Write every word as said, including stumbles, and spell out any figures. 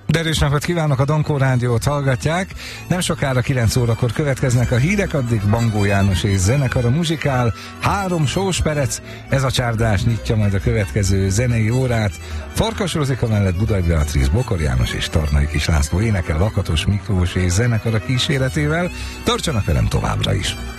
Derűs napot kívánok, a Donkó Rádiót hallgatják. Nem sokára kilenc órakor következnek a hírek, addig Bangó János és zenekara muzsikál. Három sós perec, ez a csárdás nyitja majd a következő zenei órát. Farkas Rozika mellett Budai Beatrice, Bokor János és Tarnai Kis László énekel Lakatos Miklós és zenekara kíséretével. Tartsanak velem továbbra is!